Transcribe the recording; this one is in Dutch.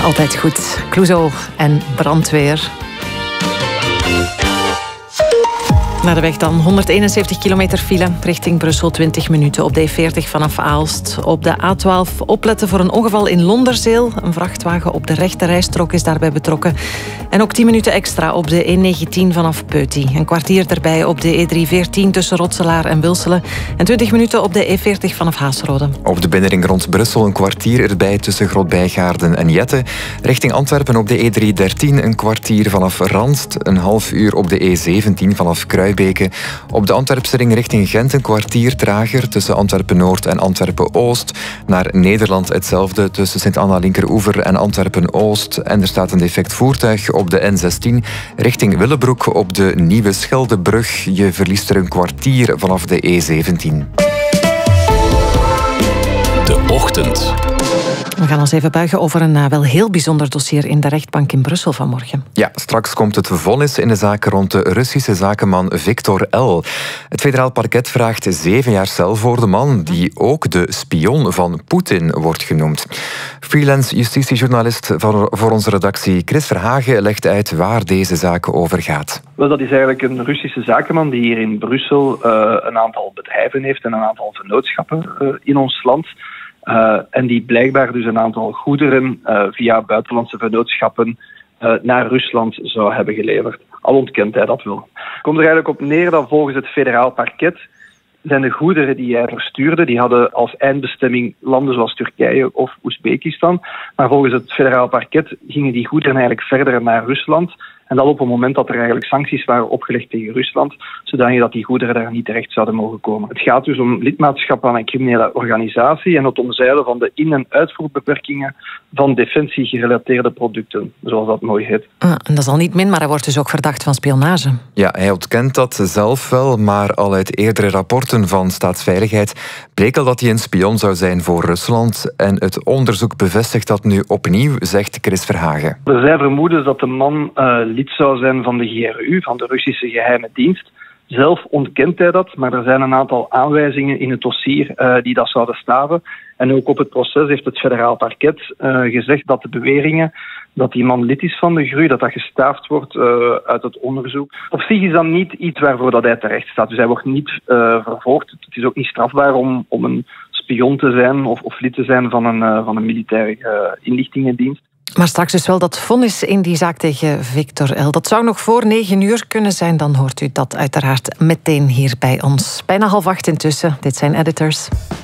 Altijd goed. Clouseau en brandweer. Naar de weg dan. 171 kilometer file richting Brussel, 20 minuten op de E40 vanaf Aalst. Op de A12 opletten voor een ongeval in Londerzeel. Een vrachtwagen op de rechterrijstrook is daarbij betrokken. En ook 10 minuten extra op de E19 vanaf Peuty. Een kwartier erbij op de E314 tussen Rotselaar en Wilselen. En 20 minuten op de E40 vanaf Haasrode. Op de binnenring rond Brussel een kwartier erbij tussen Grootbijgaarden en Jette. Richting Antwerpen op de E313 een kwartier vanaf Randst. Een half uur op de E17 vanaf Kruijbeke. Op de Antwerpse ring richting Gent een kwartier trager tussen Antwerpen-Noord en Antwerpen-Oost. Naar Nederland hetzelfde tussen Sint-Anna-Linkeroever en Antwerpen-Oost. En er staat een defect voertuig op de N16 richting Willebroek op de Nieuwe Scheldebrug. Je verliest er een kwartier vanaf de E17. De Ochtend. We gaan ons even buigen over een wel heel bijzonder dossier in de rechtbank in Brussel vanmorgen. Ja, straks komt het vonnis in de zaak rond de Russische zakenman Viktor L. Het federaal parket vraagt 7 jaar cel voor de man die ook de spion van Poetin wordt genoemd. Freelance justitiejournalist voor onze redactie Chris Verhagen legt uit waar deze zaak over gaat. Wel, dat is eigenlijk een Russische zakenman die hier in Brussel een aantal bedrijven heeft en een aantal vennootschappen in ons land. En die blijkbaar dus een aantal goederen via buitenlandse vennootschappen naar Rusland zou hebben geleverd. Al ontkent hij dat wel. Het komt er eigenlijk op neer dat volgens het federaal parket zijn de goederen die hij verstuurde, die hadden als eindbestemming landen zoals Turkije of Oezbekistan. Maar volgens het federaal parket gingen die goederen eigenlijk verder naar Rusland. En dat op het moment dat er eigenlijk sancties waren opgelegd tegen Rusland, zodanig dat die goederen daar niet terecht zouden mogen komen. Het gaat dus om lidmaatschap aan een criminele organisatie en het omzeilen van de in- en uitvoerbeperkingen van defensie-gerelateerde producten, zoals dat mooi heet. En dat is al niet min, maar hij wordt dus ook verdacht van spionage. Ja, hij ontkent dat zelf wel, maar al uit eerdere rapporten van Staatsveiligheid bleek al dat hij een spion zou zijn voor Rusland. En het onderzoek bevestigt dat nu opnieuw, zegt Chris Verhagen. Er zijn vermoedens dat de man lid zou zijn van de GRU, van de Russische geheime dienst. Zelf ontkent hij dat, maar er zijn een aantal aanwijzingen in het dossier die dat zouden staven. En ook op het proces heeft het federaal parket gezegd dat de beweringen dat die man lid is van de GRU, dat gestaafd wordt uit het onderzoek. Op zich is dat niet iets waarvoor dat hij terecht staat. Dus hij wordt niet vervolgd. Het is ook niet strafbaar om een spion te zijn of lid te zijn van een militaire inlichtingendienst. Maar straks dus wel dat vonnis in die zaak tegen Viktor L. Dat zou nog voor 9 uur kunnen zijn. Dan hoort u dat uiteraard meteen hier bij ons. Bijna 7:30 intussen. Dit zijn Editors.